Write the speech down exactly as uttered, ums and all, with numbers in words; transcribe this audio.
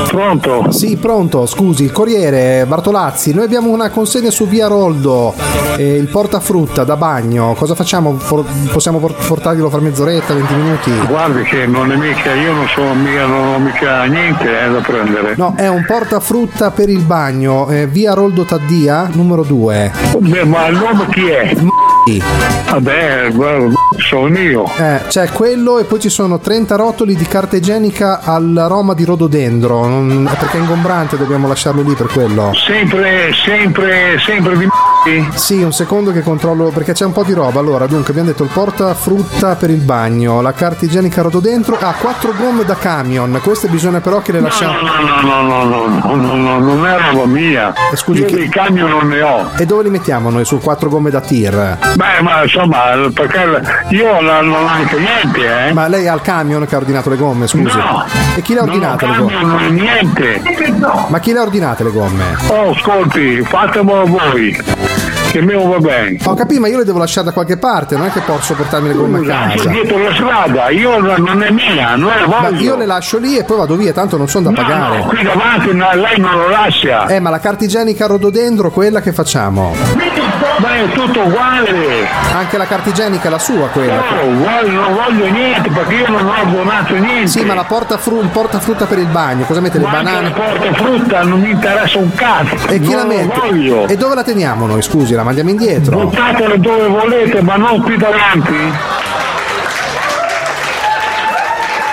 Pronto? Sì, pronto, scusi, il Corriere Bartolazzi, noi abbiamo una consegna su via Roldo, eh, il portafrutta da bagno, cosa facciamo? For- possiamo port- portarglielo fra mezz'oretta, venti minuti? Guardi che non è mica, io non sono mica, non ho mica niente eh, da prendere. No, è un portafrutta per il bagno, eh, via Roldo Taddia, numero due. Beh, ma il nome chi è? Vabbè, sono io. Eh, c'è quello e poi ci sono trenta rotoli di carta igienica all'aroma di rododendro, non, è perché è ingombrante, dobbiamo lasciarlo lì per quello. Sempre, sempre, sempre di Sì, un secondo che controllo perché c'è un po' di roba. Allora, dunque abbiamo detto il portafrutta per il bagno, la carta igienica rododendro, ah, quattro gomme da camion, queste bisogna però che le lasciamo. No, no, no, no, no, no, no, non è roba mia. Eh, scusi, io che... dei camion non ne ho. E dove li mettiamo noi su quattro gomme da tir? Beh, ma insomma, perché io non ho anche niente, eh. Ma lei ha il camion che ha ordinato le gomme, scusi? No. E chi le ha ordinate le gomme? Non ho niente. Ma chi le ha ordinate le gomme? Oh, ascolti, fatemelo voi. Che mio va bene. Ho capito, ma io le devo lasciare da qualche parte, non è che posso portarmi le gomme a casa. Dietro la strada, io non è mia, non la voglio. Ma io le lascio lì e poi vado via, tanto non sono da no, pagare. No, qui davanti no, lei non lo lascia. Eh, ma la carta igienica rododendro, quella che facciamo? Ma è tutto uguale. Anche la carta igienica è la sua, quella. No, voglio, non voglio niente perché io non ho abbonato niente. Sì, ma la portafru- il portafrutta per il bagno, cosa mette? Le ma banane? La portafrutta non mi interessa un cazzo. E chi non la mette? Voglio. E dove la teniamo noi, scusi? La mandiamo indietro? Buttatela dove volete, ma non qui davanti.